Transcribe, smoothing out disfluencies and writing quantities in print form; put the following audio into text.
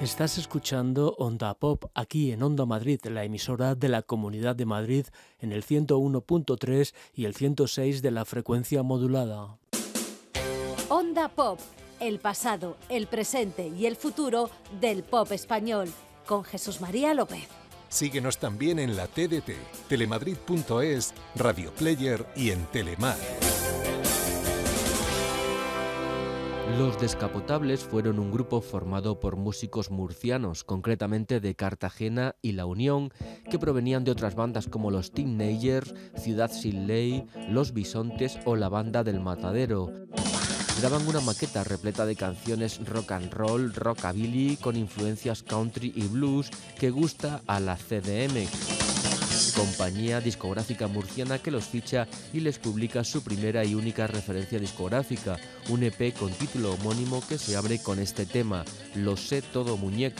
Estás escuchando Onda Pop aquí en Onda Madrid, la emisora de la Comunidad de Madrid en el 101.3 y el 106 de la frecuencia modulada. Onda Pop, el pasado, el presente y el futuro del pop español, con Jesús María López. Síguenos también en la TDT, telemadrid.es, Radio Player y en Telemar. Los Descapotables fueron un grupo formado por músicos murcianos, concretamente de Cartagena y La Unión, que provenían de otras bandas como los Teenagers, Ciudad Sin Ley, Los Bisontes o la Banda del Matadero. Graban una maqueta repleta de canciones rock and roll, rockabilly, con influencias country y blues que gusta a la CDM, compañía discográfica murciana que los ficha y les publica su primera y única referencia discográfica, un EP con título homónimo que se abre con este tema, Lo sé todo muñeca.